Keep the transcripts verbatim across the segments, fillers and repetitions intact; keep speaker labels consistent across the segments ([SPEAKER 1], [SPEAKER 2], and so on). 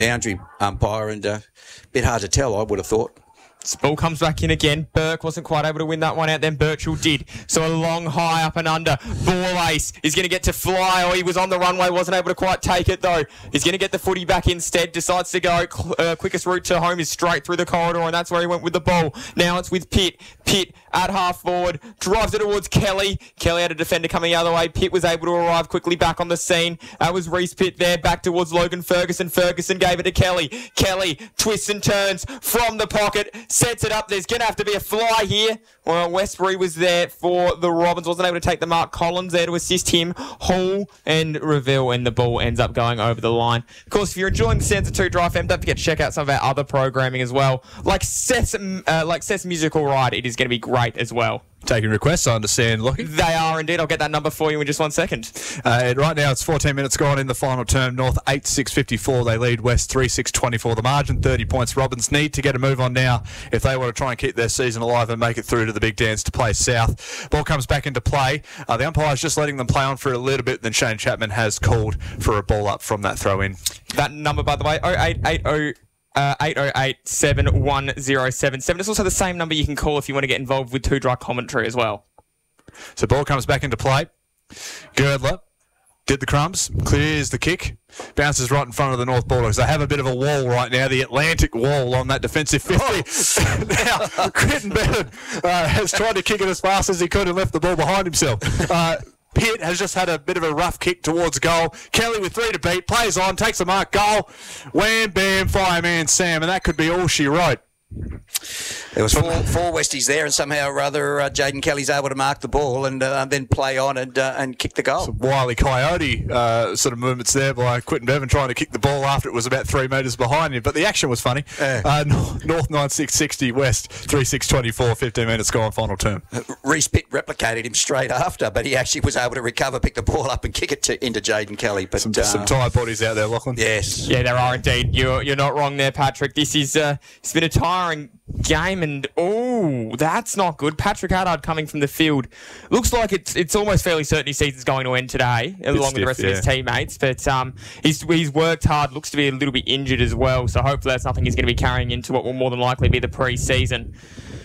[SPEAKER 1] boundary umpire, and a uh, bit hard to tell, I would have thought.
[SPEAKER 2] This ball comes back in again. Burke wasn't quite able to win that one out. Then Birchall did. So a long high up and under. Ball ace is going to get to fly. Oh, he was on the runway. Wasn't able to quite take it though. He's going to get the footy back instead. Decides to go. Uh, quickest route to home is straight through the corridor, and that's where he went with the ball. Now it's with Pitt. Pitt at half forward. Drives it towards Kelly. Kelly had a defender coming the other way. Pitt was able to arrive quickly back on the scene. That was Reece Pitt there. Back towards Logan Ferguson. Ferguson gave it to Kelly. Kelly twists and turns from the pocket. Sets it up. There's going to have to be a fly here. Well, Westbury was there for the Robins. Wasn't able to take the mark. Collins there to assist him. Hall and Reville, and the ball ends up going over the line. Of course, if you're enjoying the sounds of two Dry F M, don't forget to check out some of our other programming as well. Like Seth's, uh, like Seth's Musical Ride, it is going to be great as well.
[SPEAKER 3] Taking requests, I understand, Lockie.
[SPEAKER 2] They are indeed. I'll get that number for you in just one second.
[SPEAKER 3] Uh, right now, it's fourteen minutes gone in the final term. North eight six fifty-four. They lead West three six twenty-four. The margin, thirty points. Robins need to get a move on now if they want to try and keep their season alive and make it through to the big dance to play South. Ball comes back into play. Uh, the umpire's just letting them play on for a little bit. Then Shane Chapman has called for a ball up from that throw-in.
[SPEAKER 2] That number, by the way, oh eight eight oh... Uh, eight oh eight, seven one oh seven seven. It's also the same number you can call if you want to get involved with Two Dry commentary as well.
[SPEAKER 3] So ball comes back into play. Girdler did the crumbs, clears the kick, bounces right in front of the North Bulldogs. They have a bit of a wall right now, the Atlantic wall on that defensive fifty. Oh. Now, Quinton Bevan uh, has tried to kick it as fast as he could and left the ball behind himself. Uh, Pitt has just had a bit of a rough kick towards goal. Kelly with three to beat, plays on, takes the mark, goal. Wham, bam, fireman Sam, and that could be all she wrote.
[SPEAKER 1] There was four, four Westies there, and somehow or other uh, Jaden Kelly's able to mark the ball and uh, then play on and uh, and kick the goal.
[SPEAKER 3] Some wily coyote uh, sort of movements there by Quinton Bevan trying to kick the ball after it was about three metres behind him. But the action was funny. Yeah. Uh, North nine six sixty, West three six twenty-four, fifteen minutes gone, final term.
[SPEAKER 1] Uh, Reece Pitt replicated him straight after, but he actually was able to recover, pick the ball up and kick it to, into Jaden Kelly. But
[SPEAKER 3] Some,
[SPEAKER 1] uh,
[SPEAKER 3] some tired bodies out there, Lachlan.
[SPEAKER 1] Yes.
[SPEAKER 2] Yeah, there are indeed. You're, you're not wrong there, Patrick. This is uh, it's been a tiring game, and oh, that's not good. Patrick Haddad coming from the field. Looks like it's it's almost fairly certain his season's going to end today, along with the rest
[SPEAKER 3] yeah.
[SPEAKER 2] of his teammates. But um, he's he's worked hard. Looks to be a little bit injured as well. So hopefully that's nothing he's going to be carrying into what will more than likely be the pre-season.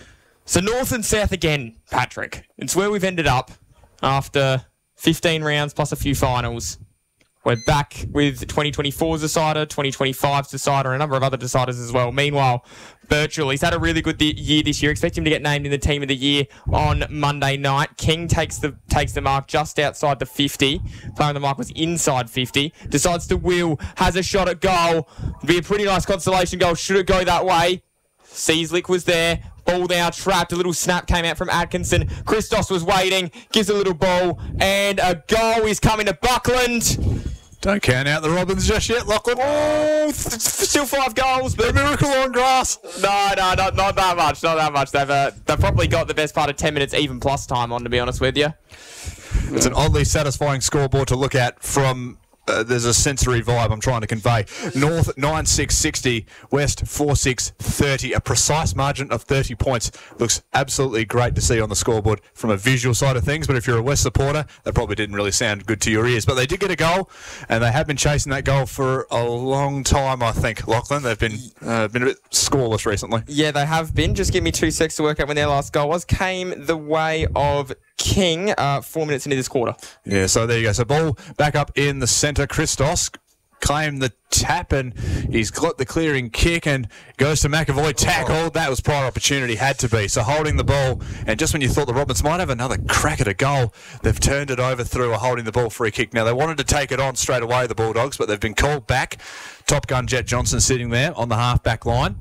[SPEAKER 2] So North and South again, Patrick. It's where we've ended up after fifteen rounds plus a few finals. We're back with twenty twenty-four's decider, twenty twenty-five's decider, and a number of other deciders as well. Meanwhile, Birchall, he's had a really good th- year this year. Expect him to get named in the team of the year on Monday night. King takes the takes the mark just outside the fifty. Player on the mark was inside fifty. Decides to wheel, has a shot at goal. Be a pretty nice consolation goal. Should it go that way? Seaslick was there. Ball now trapped. A little snap came out from Atkinson. Christos was waiting. Gives a little ball. And a goal is coming to Buckland.
[SPEAKER 3] Don't count out the Robins just yet, Lachlan.
[SPEAKER 2] Oh, th- th- still five goals, but
[SPEAKER 3] a miracle on grass.
[SPEAKER 2] No, no, not, not that much. Not that much. They've uh, they've probably got the best part of ten minutes, even plus time on, to be honest with you.
[SPEAKER 3] It's an oddly satisfying scoreboard to look at from... Uh, there's a sensory vibe I'm trying to convey. North nine six sixty, West four six thirty. A precise margin of thirty points. Looks absolutely great to see on the scoreboard from a visual side of things, but if you're a West supporter, that probably didn't really sound good to your ears. But they did get a goal, and they have been chasing that goal for a long time, I think, Lachlan. They've been, uh, been a bit scoreless recently.
[SPEAKER 2] Yeah, they have been. Just give me two secs to work out when their last goal was. Came the way of King, uh, four minutes into this quarter.
[SPEAKER 3] Yeah, so there you go. So ball back up in the centre. Christos claimed the tap, and he's got the clearing kick and goes to McAvoy. Tackled. That was prior opportunity, had to be. So holding the ball, and just when you thought the Robins might have another crack at a goal, they've turned it over through a holding the ball free kick. Now, they wanted to take it on straight away, the Bulldogs, but they've been called back. Top Gun Jet Johnson sitting there on the half-back line.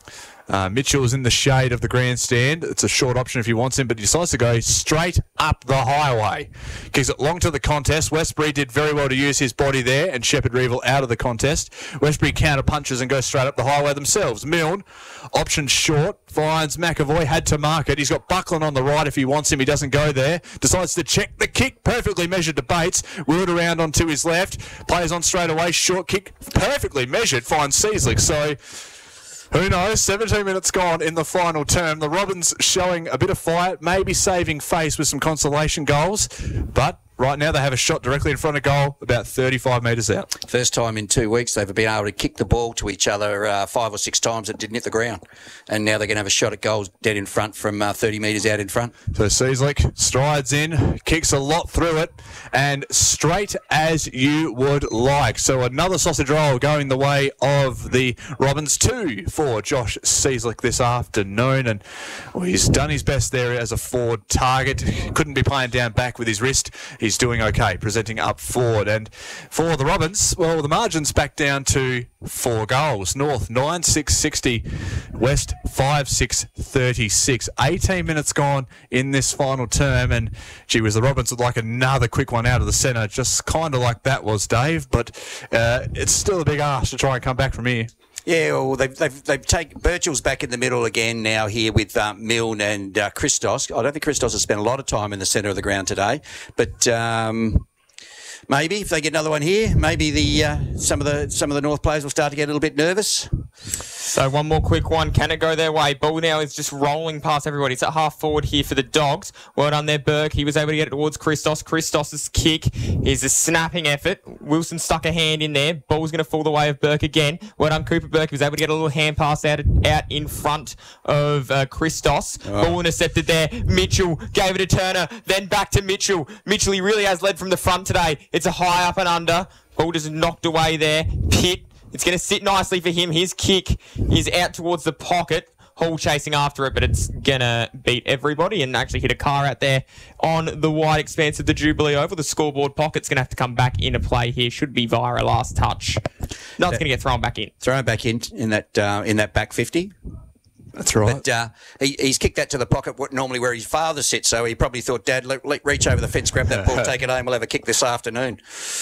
[SPEAKER 3] Uh, Mitchell's in the shade of the grandstand. It's a short option if he wants him, but he decides to go straight up the highway. Kicks it long to the contest. Westbury did very well to use his body there, and Shepherd Reeville out of the contest. Westbury counter punches and goes straight up the highway themselves. Milne, option short, finds McAvoy, had to mark it. He's got Buckland on the right if he wants him. He doesn't go there. Decides to check the kick, perfectly measured to Bates. Wheeled around onto his left. Plays on straight away, short kick, perfectly measured, finds Seaslick. So... who knows? seventeen minutes gone in the final term. The Robins showing a bit of fight, maybe saving face with some consolation goals, but right now they have a shot directly in front of goal, about thirty-five metres out.
[SPEAKER 1] First time in two weeks they've been able to kick the ball to each other uh, five or six times that didn't hit the ground. And now they're going to have a shot at goals dead in front from uh, thirty metres out in front.
[SPEAKER 3] So Seaslick strides in, kicks a lot through it, and straight as you would like. So another sausage roll going the way of the Robins. Two for Josh Seaslick this afternoon. And well, he's done his best there as a forward target. Couldn't be playing down back with his wrist. He's doing okay, presenting up forward. And for the Robins, well, the margin's back down to four goals. North nine six sixty, West five six thirty-six. eighteen minutes gone in this final term, and gee whiz, the Robins would like another quick one out of the centre, just kind of like that was, Dave. But uh, it's still a big ask to try and come back from here.
[SPEAKER 1] Yeah, well, they've they've they've taken Birchall's back in the middle again now here with uh, Milne and uh, Christos. I don't think Christos has spent a lot of time in the centre of the ground today, but um, maybe if they get another one here, maybe the uh, some of the some of the North players will start to get a little bit nervous.
[SPEAKER 2] So one more quick one. Can it go their way? Ball now is just rolling past everybody. It's at half forward here for the Dogs. Well done there, Burke. He was able to get it towards Christos. Christos's kick is a snapping effort. Wilson stuck a hand in there. Ball's going to fall the way of Burke again. Well done, Cooper Burke. He was able to get a little hand pass out, out in front of uh, Christos. Oh. Ball intercepted there. Mitchell gave it to Turner. Then back to Mitchell. Mitchell, he really has led from the front today. It's a high up and under. Ball just knocked away there. Pitt. It's going to sit nicely for him. His kick is out towards the pocket. Hall chasing after it, but it's going to beat everybody and actually hit a car out there on the wide expanse of the Jubilee Oval. The scoreboard pocket's going to have to come back into play here. Should be via a last touch. No, it's going to get thrown back in.
[SPEAKER 1] Thrown back in in that uh, in that back fifty.
[SPEAKER 3] That's right.
[SPEAKER 1] But uh, he, he's kicked that to the pocket, what normally where his father sits. So he probably thought, Dad, let, let, reach over the fence, grab that ball, take it home. We'll have a kick this afternoon.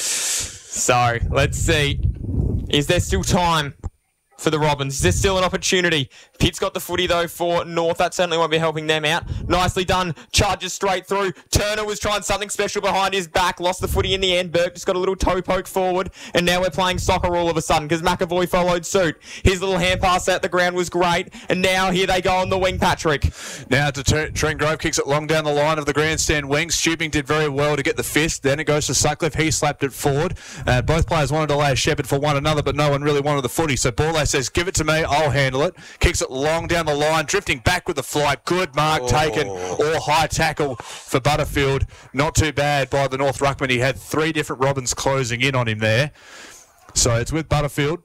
[SPEAKER 2] So let's see. Is there still time for the Robins? Is there still an opportunity? Pitt's got the footy, though, for North. That certainly won't be helping them out. Nicely done. Charges straight through. Turner was trying something special behind his back. Lost the footy in the end. Burke just got a little toe poke forward. And now we're playing soccer all of a sudden because McAvoy followed suit. His little hand pass out the ground was great. And now here they go on the wing, Patrick.
[SPEAKER 3] Now to T- Trent Grove kicks it long down the line of the grandstand wing. Stuping did very well to get the fist. Then it goes to Sutcliffe. He slapped it forward. Uh, both players wanted to lay a shepherd for one another, but no one really wanted the footy. So Borlase says, give it to me, I'll handle it. Kicks it long down the line, drifting back with the flight. Good mark oh. taken, or high tackle for Butterfield. Not too bad by the North ruckman. He had three different Robins closing in on him there. So it's with Butterfield.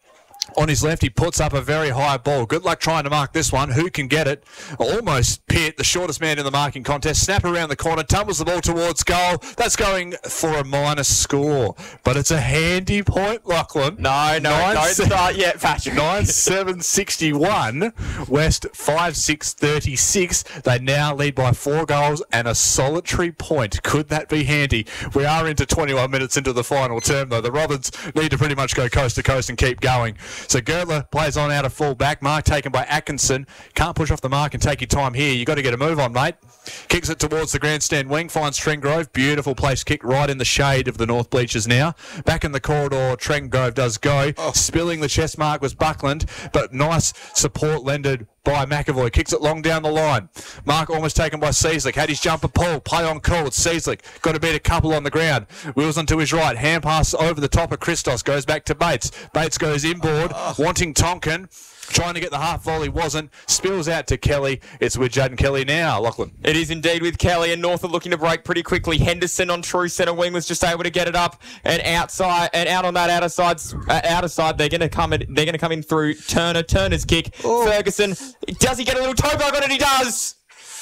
[SPEAKER 3] On his left, he puts up a very high ball. Good luck trying to mark this one. Who can get it? Almost Pitt, the shortest man in the marking contest. Snap around the corner, tumbles the ball towards goal. That's going for a minus score. But it's a handy point, Lachlan.
[SPEAKER 2] No, no, Nine don't se- start yet, Patrick.
[SPEAKER 3] nine seven sixty-one, West five six thirty-six. They now lead by four goals and a solitary point. Could that be handy? We are into twenty-one minutes into the final term, though. The Robins need to pretty much go coast to coast and keep going. So Girdler plays on out of full back. Mark taken by Atkinson. Can't push off the mark and take your time here. You've got to get a move on, mate. Kicks it towards the grandstand wing. Finds Trengrove. Beautiful place kick right in the shade of the North bleachers now. Back in the corridor, Trengrove does go. Oh. Spilling the chest mark was Buckland, but nice support lended by McAvoy. Kicks it long down the line. Mark almost taken by Seaslick. Had his jumper pull. Play on call. It's Seaslick. Got to beat a couple on the ground. Wheels onto his right. Hand pass over the top of Christos. Goes back to Bates. Bates goes inboard. Oh. Wanting Tonkin. Trying to get the half volley, wasn't. Spills out to Kelly. It's with Jaden Kelly now, Lachlan.
[SPEAKER 2] It is indeed with Kelly, and North are looking to break pretty quickly. Henderson on true centre wing was just able to get it up and outside and out on that outer side. Uh, outer side, they're going to come. In, they're going to come in through Turner. Turner's kick. Ooh. Ferguson. Does he get a little toe poke on it? He does.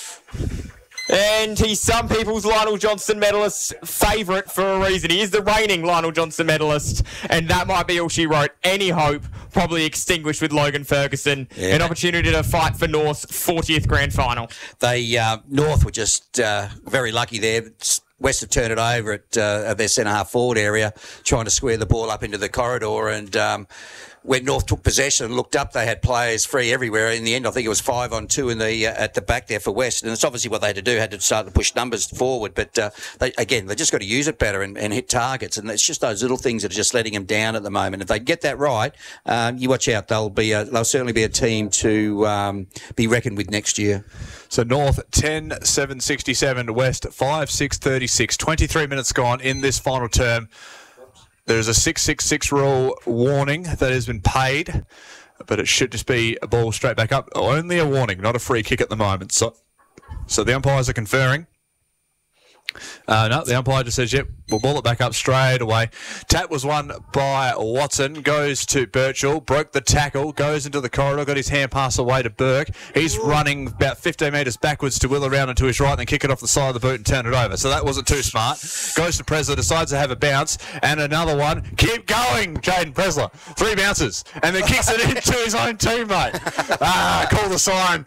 [SPEAKER 2] And he's some people's Lionel Johnson medalist favourite for a reason. He is the reigning Lionel Johnson medalist, and that might be all she wrote. Any hope probably extinguished with Logan Ferguson. Yeah. An opportunity to fight for North's fortieth grand final.
[SPEAKER 1] They uh, North were just uh, very lucky there. West have turned it over at, uh, at their centre half forward area, trying to square the ball up into the corridor, and um, when North took possession and looked up, they had players free everywhere. In the end, I think it was five on two in the uh, at the back there for West, and it's obviously what they had to do, had to start to push numbers forward. But uh, they, again, they just got to use it better and, and hit targets, and it's just those little things that are just letting them down at the moment. If they get that right, um, you watch out; they'll be a, they'll certainly be a team to um, be reckoned with next year.
[SPEAKER 3] So North ten seven sixty-seven, West five six thirty-six. twenty-three minutes gone in this final term. There's a six six six rule warning that has been paid, but it should just be a ball straight back up. Only a warning, not a free kick at the moment. So, so the umpires are conferring. Uh, no, the umpire just says, yep, we'll ball it back up straight away. Tap was won by Watson, goes to Birchall, broke the tackle, goes into the corridor, got his hand pass away to Burke. He's running about fifteen metres backwards to wheel around and to his right and then kick it off the side of the boot and turn it over. So that wasn't too smart. Goes to Presler, decides to have a bounce, and another one. Keep going, Jaden Presler. Three bounces, and then kicks it into his own teammate. Ah, call the sign.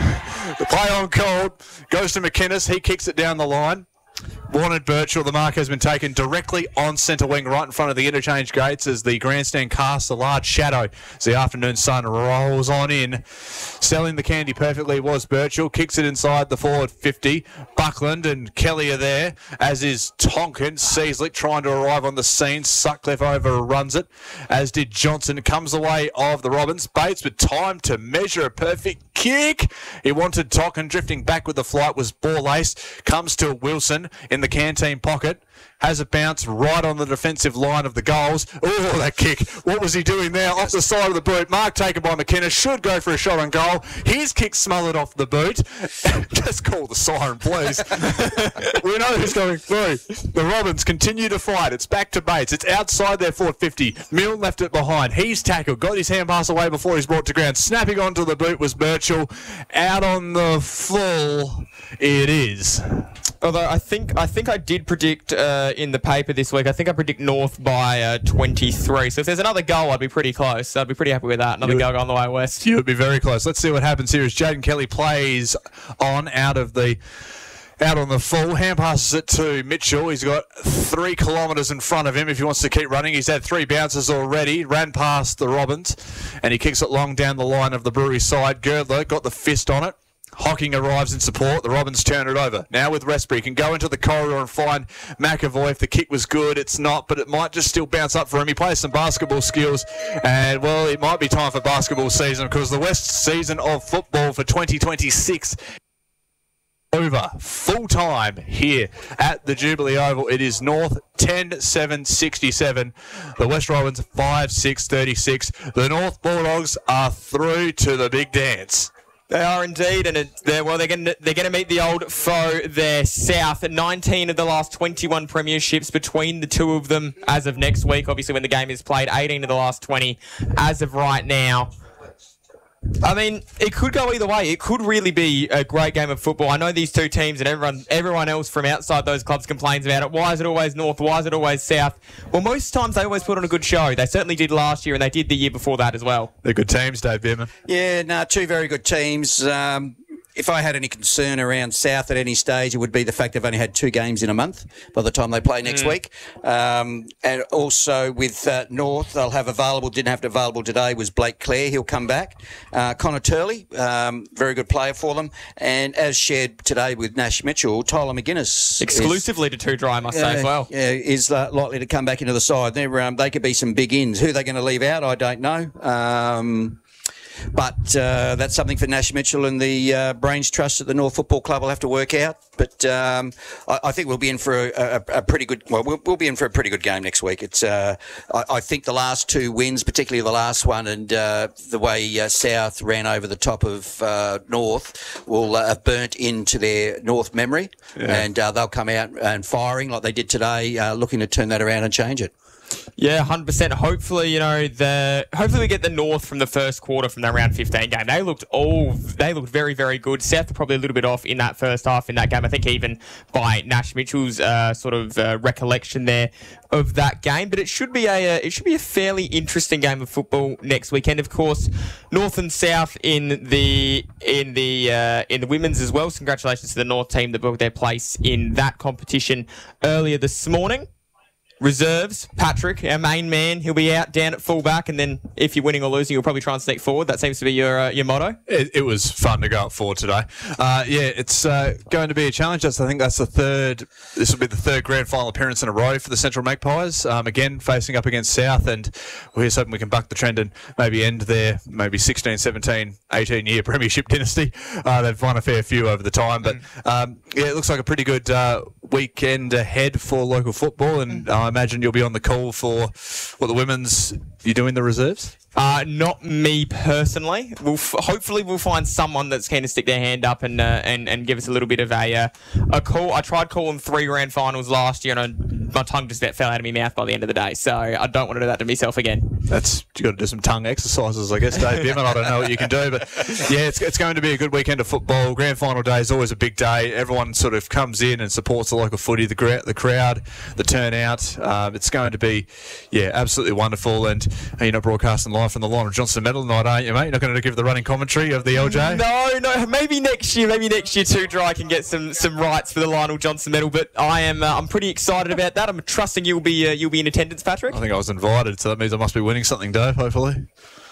[SPEAKER 3] The play on called. Goes to McInnes, he kicks it down the line. Wanted Birchall. The mark has been taken directly on centre wing, right in front of the interchange gates as the grandstand casts a large shadow as the afternoon sun rolls on in. Selling the candy perfectly was Birchall. Kicks it inside the forward fifty. Buckland and Kelly are there, as is Tonkin. Seaslick trying to arrive on the scene. Sutcliffe overruns it, as did Johnson. Comes away of the Robins. Bates with time to measure a perfect kick. He wanted Tonkin. Drifting back with the flight was Borlace. Comes to Wilson in the canteen pocket. Has a bounce right on the defensive line of the goals. Oh, that kick. What was he doing there? Off the side of the boot. Mark taken by McKenna. Should go for a shot on goal. His kick smothered off the boot. Just call the siren, please. We know who's going through. The Robins continue to fight. It's back to Bates. It's outside their four fifty. Milne left it behind. He's tackled. Got his hand pass away before he's brought to ground. Snapping onto the boot was Birchall. Out on the full. It is.
[SPEAKER 2] Although I think I think I did predict uh, in the paper this week, I think I predict North by uh, twenty-three. So if there's another goal, I'd be pretty close. I'd be pretty happy with that. Another
[SPEAKER 3] you
[SPEAKER 2] goal on the way west.
[SPEAKER 3] You would be very close. Let's see what happens here as Jaden Kelly plays on out of the... Out on the full, hand passes it to Mitchell. He's got three kilometres in front of him if he wants to keep running. He's had three bounces already, ran past the Robins, and he kicks it long down the line of the Brewery side. Girdler got the fist on it. Hocking arrives in support. The Robins turn it over. Now with Westbury, can go into the corridor and find McAvoy. If the kick was good, it's not, but it might just still bounce up for him. He plays some basketball skills, and, well, it might be time for basketball season because the West season of football for twenty twenty-six over full time here at the Jubilee Oval. It is North ten seven sixty-seven. The West Robins five six thirty-six. The North Bulldogs are through to the big dance.
[SPEAKER 2] They are indeed, and it, they're, well, they're going to they're going to meet the old foe there, South. nineteen of the last twenty-one premierships between the two of them as of next week. Obviously, when the game is played, eighteen of the last twenty as of right now. I mean, it could go either way. It could really be a great game of football. I know these two teams and everyone everyone else from outside those clubs complains about it. Why is it always North? Why is it always South? Well, most times they always put on a good show. They certainly did last year and they did the year before that as well.
[SPEAKER 3] They're good teams, Dave Bierman.
[SPEAKER 1] Yeah, no, two very good teams. Um, if I had any concern around South at any stage, it would be the fact they've only had two games in a month by the time they play next mm. week. Um, and also with uh, North, they'll have available, didn't have it available today, was Blake Clare. He'll come back. Uh, Connor Turley, um, very good player for them. And as shared today with Nash Mitchell, Tyler McGuinness.
[SPEAKER 2] Exclusively
[SPEAKER 1] is,
[SPEAKER 2] to two dry, I must
[SPEAKER 1] uh,
[SPEAKER 2] say as well.
[SPEAKER 1] Yeah, is uh, likely to come back into the side. They're, um, they could be some big ins. Who they're going to leave out, I don't know. Um, But uh, that's something for Nash Mitchell and the uh, Brains Trust at the North Football Club will have to work out. But um, I, I think we'll be in for a, a, a pretty good. Well, we'll, we'll be in for a pretty good game next week. It's. Uh, I, I think the last two wins, particularly the last one, and uh, the way uh, South ran over the top of uh, North, will uh, have burnt into their North memory, yeah. and uh, they'll come out and firing like they did today, uh, looking to turn that around and change it.
[SPEAKER 2] Yeah, one hundred percent. Hopefully, you know, the hopefully we get the North from the first quarter from that round fifteen game. They looked all they looked very, very good. South were probably a little bit off in that first half in that game. I think even by Nash Mitchell's uh, sort of uh, recollection there of that game. But it should be a uh, it should be a fairly interesting game of football next weekend. Of course, North and South in the in the uh, in the women's as well. So congratulations to the North team that booked their place in that competition earlier this morning. Reserves, Patrick, our main man, he'll be out down at fullback, and then if you're winning or losing, you'll probably try and sneak forward. That seems to be your uh, your motto.
[SPEAKER 3] It, it was fun to go up forward today. Uh, yeah, it's uh, going to be a challenge. That's, I think that's the third. This will be the third grand final appearance in a row for the Central Magpies. Um, again, facing up against South, and we're just hoping we can buck the trend and maybe end their maybe sixteen, seventeen, eighteen year premiership dynasty. Uh, they've won a fair few over the time, but um, yeah, it looks like a pretty good uh, weekend ahead for local football, and I imagine you'll be on the call for what the women's. You doing the reserves?
[SPEAKER 2] Uh, not me personally. We'll f- hopefully we'll find someone that's keen to stick their hand up and uh, and and give us a little bit of a uh, a call. I tried calling three grand finals last year, and I, my tongue just about fell out of my mouth by the end of the day. So I don't want to do that to myself again.
[SPEAKER 3] That's you got to do some tongue exercises, I guess, Dave Bimman. I don't know what you can do, but yeah, it's it's going to be a good weekend of football. Grand final day is always a big day. Everyone sort of comes in and supports the local footy. The gra- the crowd, the turnout. Um, it's going to be yeah, absolutely wonderful. And you're not broadcasting live from the Lionel Johnson Medal tonight, aren't you, mate? You're not going to give the running commentary of the L J?
[SPEAKER 2] No, no. Maybe next year. Maybe next year too. Dry can get some some rights for the Lionel Johnson Medal. But I am uh, I'm pretty excited about that. I'm trusting you'll be uh, you'll be in attendance, Patrick.
[SPEAKER 3] I think I was invited, so that means I must be winning something, Dave. Hopefully.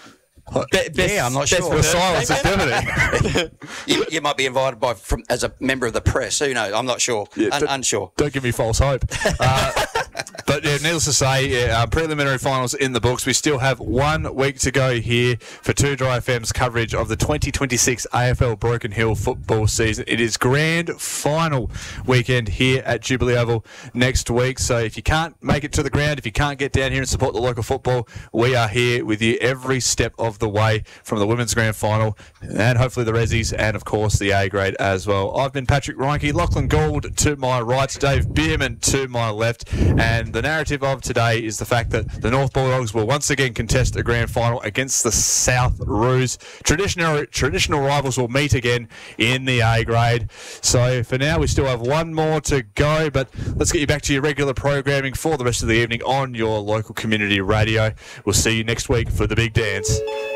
[SPEAKER 2] Be- best,
[SPEAKER 1] Yeah, I'm not sure.
[SPEAKER 3] The silence is deafening.
[SPEAKER 1] You, you might be invited by from as a member of the press. Who knows? I'm not sure.
[SPEAKER 3] Yeah,
[SPEAKER 1] Un-
[SPEAKER 3] don't-
[SPEAKER 1] unsure.
[SPEAKER 3] Don't give me false hope. Uh, but yeah, needless to say, yeah, uh, preliminary finals in the books. We still have one week to go here for two Dry F M's coverage of the twenty twenty-six A F L Broken Hill football season. It is grand final weekend here at Jubilee Oval next week. So if you can't make it to the ground, if you can't get down here and support the local football, we are here with you every step of the way from the women's grand final and hopefully the Rezzies and of course the A grade as well. I've been Patrick Reinke, Lachlan Gould to my right, Dave Bierman to my left, and the narrative of today is the fact that the North Bulldogs will once again contest a grand final against the South Roos. Traditional traditional rivals will meet again in the A grade. So for now we still have one more to go, but let's get you back to your regular programming for the rest of the evening on your local community radio. We'll see you next week for the big dance.